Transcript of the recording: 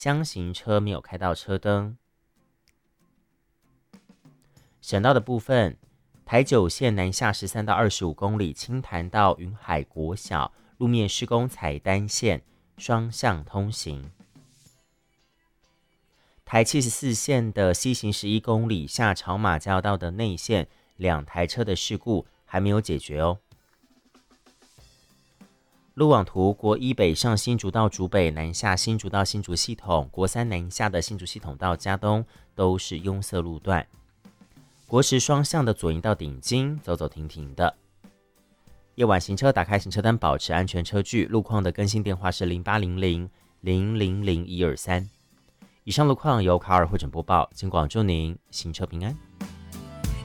厢型车没有开到车灯。省道的部分，台九线南下13到25公里，清潭到云海国小路面施工采单线，双向通行。台74线的西行11公里下朝马交道的内线2台车的事故还没有解决哦。路网图：国一北上新竹到竹北，南下新竹到新竹系统；国三南下的新竹系统到嘉东都是拥塞路段。国十双向的左营到顶金，走走停停的。夜晚行车打开行车灯，保持安全车距。路况的更新电话是0800000123。以上路况由卡尔会诊播报，尽管祝您行车平安。